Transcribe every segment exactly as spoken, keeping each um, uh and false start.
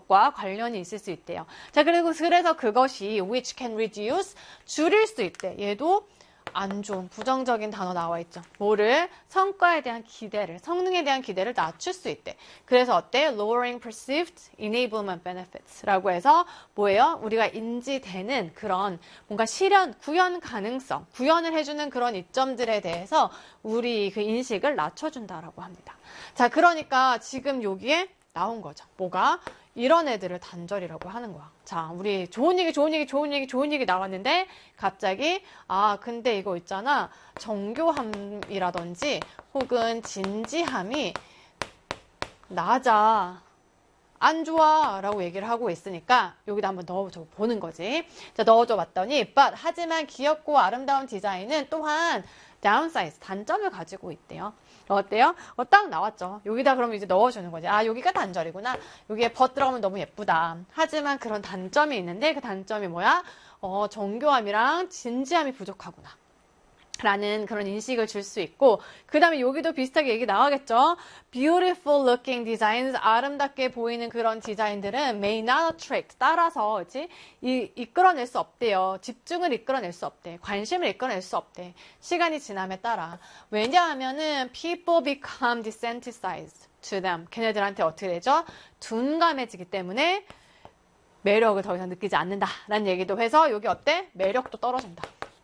것과 관련이 있을 수 있대요. 자, 그리고 그래서 그것이 which can reduce, 줄일 수 있대. 얘도 안 좋은 부정적인 단어 나와 있죠. 뭐를? 성과에 대한 기대를, 성능에 대한 기대를 낮출 수 있대. 그래서 어때? lowering perceived enablement benefits 라고 해서 뭐예요? 우리가 인지되는 그런 뭔가 실현, 구현 가능성, 구현을 해주는 그런 이점들에 대해서 우리 그 인식을 낮춰준다라고 합니다. 자, 그러니까 지금 여기에 나온 거죠. 뭐가? 이런 애들을 단절이라고 하는 거야. 자, 우리 좋은 얘기, 좋은 얘기, 좋은 얘기, 좋은 얘기 나왔는데 갑자기 아, 근데 이거 있잖아. 정교함이라든지 혹은 진지함이 낮아. 안 좋아 라고 얘기를 하고 있으니까 여기다 한번 넣어줘 보는 거지. 자, 넣어줘 봤더니 but 하지만 귀엽고 아름다운 디자인은 또한 downside, 단점을 가지고 있대요. 어때요? 어, 딱 나왔죠. 여기다 그러면 이제 넣어주는 거지. 아, 여기가 단절이구나. 여기에 but 들어가면 너무 예쁘다. 하지만 그런 단점이 있는데 그 단점이 뭐야? 어, 정교함이랑 진지함이 부족하구나. 라는 그런 인식을 줄 수 있고, 그 다음에 여기도 비슷하게 얘기 나가겠죠. Beautiful looking designs, 아름답게 보이는 그런 디자인들은 may not attract, 따라서 그치? 이, 이끌어낼 수 없대요. 집중을 이끌어낼 수 없대. 관심을 이끌어낼 수 없대. 시간이 지남에 따라. 왜냐하면은 people become desensitized to them. 걔네들한테 어떻게 되죠? 둔감해지기 때문에 매력을 더 이상 느끼지 않는다라는 얘기도 해서 여기 어때? 매력도 떨어진다.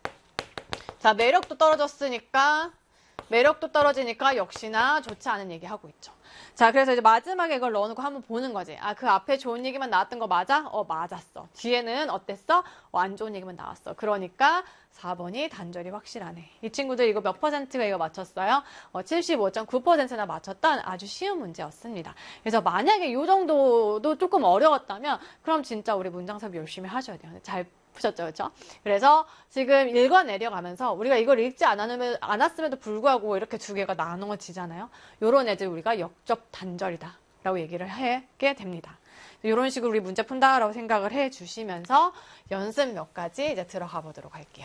자, 매력도 떨어졌으니까, 매력도 떨어지니까 역시나 좋지 않은 얘기 하고 있죠. 자, 그래서 이제 마지막에 이걸 넣어놓고 한번 보는 거지. 아, 그 앞에 좋은 얘기만 나왔던 거 맞아? 어, 맞았어. 뒤에는 어땠어? 어, 안 좋은 얘기만 나왔어. 그러니까 사 번이 단절이 확실하네. 이 친구들 이거 몇 퍼센트가 이거 맞췄어요? 어, 칠십오 점 구 퍼센트나 맞췄던 아주 쉬운 문제였습니다. 그래서 만약에 이 정도도 조금 어려웠다면, 그럼 진짜 우리 문장섭이 열심히 하셔야 돼요. 잘 보셨죠, 그렇죠? 그래서 지금 읽어내려가면서 우리가 이걸 읽지 않았으면, 않았음에도 불구하고 이렇게 두 개가 나눠지잖아요. 요런 애들 우리가 역접 단절이다 라고 얘기를 하게 됩니다. 이런 식으로 우리 문제 푼다라고 생각을 해주시면서 연습 몇 가지 이제 들어가 보도록 할게요.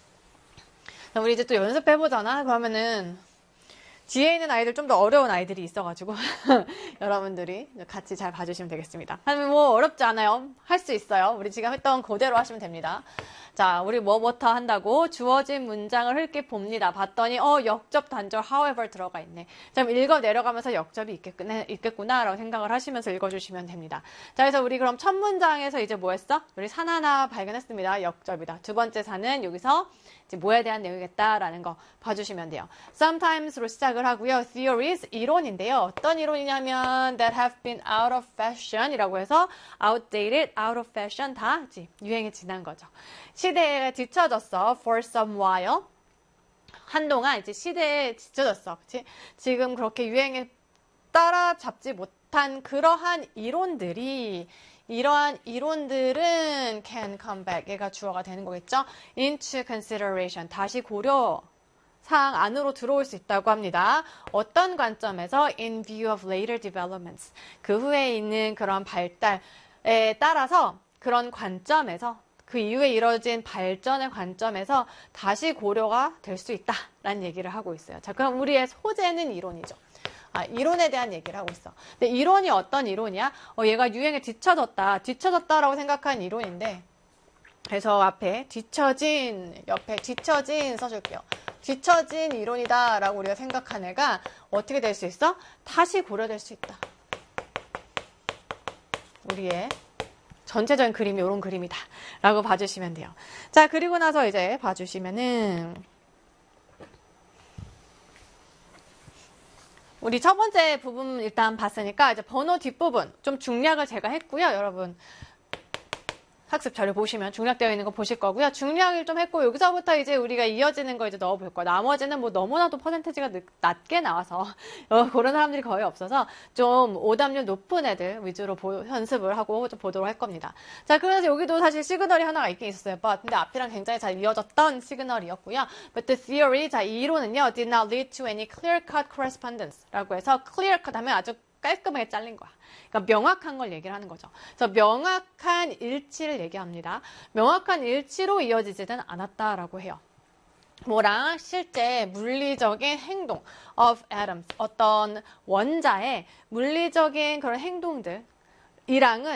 우리 이제 또 연습해보잖아. 그러면은 뒤에 있는 아이들 좀 더 어려운 아이들이 있어가지고 여러분들이 같이 잘 봐주시면 되겠습니다. 하면 뭐 어렵지 않아요. 할 수 있어요. 우리 지금 했던 그대로 하시면 됩니다. 자, 우리 뭐부터 한다고? 주어진 문장을 흘게 봅니다. 봤더니 어 역접 단절 however 들어가 있네. 자, 그럼 읽어 내려가면서 역접이 있겠구나, 있겠구나 라고 생각을 하시면서 읽어주시면 됩니다. 자, 그래서 우리 그럼 첫 문장에서 이제 뭐 했어? 우리 산 하나 발견했습니다. 역접이다. 두 번째 산은 여기서 이제 뭐에 대한 내용이겠다라는 거 봐주시면 돼요. Sometimes로 시작을 하고요. Theories, 이론인데요. 어떤 이론이냐면 that have been out of fashion 이라고 해서 outdated, out of fashion 다 유행에 지난 거죠. 시대에 뒤처졌어. For some while. 한동안 이제 시대에 뒤처졌어. 그치? 지금 그렇게 유행에 따라잡지 못한 그러한 이론들이 이러한 이론들은 can come back. 얘가 주어가 되는 거겠죠? into consideration. 다시 고려 사항 안으로 들어올 수 있다고 합니다. 어떤 관점에서 in view of later developments. 그 후에 있는 그런 발달에 따라서 그런 관점에서 그 이후에 이뤄진 발전의 관점에서 다시 고려가 될 수 있다라는 얘기를 하고 있어요. 자, 그럼 우리의 소재는 이론이죠. 아, 이론에 대한 얘기를 하고 있어. 근데 이론이 어떤 이론이야? 어, 얘가 유행에 뒤처졌다. 뒤처졌다라고 생각한 이론인데, 그래서 앞에 뒤처진, 옆에 뒤처진 써줄게요. 뒤처진 이론이다 라고 우리가 생각한 애가 어떻게 될 수 있어? 다시 고려될 수 있다. 우리의 전체적인 그림이 이런 그림이다 라고 봐주시면 돼요. 자, 그리고 나서 이제 봐주시면은 우리 첫 번째 부분 일단 봤으니까 이제 번호 뒷부분 좀 중략을 제가 했고요. 여러분 학습 자료 보시면 중략되어 있는 거 보실 거고요. 중략을 좀 했고 여기서부터 이제 우리가 이어지는 거 이제 넣어볼 거예요. 나머지는 뭐 너무나도 퍼센테이지가 낮게 나와서 어, 그런 사람들이 거의 없어서 좀 오답률 높은 애들 위주로 보, 연습을 하고 좀 보도록 할 겁니다. 자, 그래서 여기도 사실 시그널이 하나가 있긴 있었어요. But 근데 앞이랑 굉장히 잘 이어졌던 시그널이었고요. But the theory, 자, 이 이론은요, did not lead to any clear-cut correspondence 라고 해서 clear-cut 하면 아주 깔끔하게 잘린 거야. 그러니까 명확한 걸 얘기를 하는 거죠. 그래서 명확한 일치를 얘기합니다. 명확한 일치로 이어지지는 않았다라고 해요. 뭐랑 실제 물리적인 행동 of atoms, 어떤 원자의 물리적인 그런 행동들 이랑은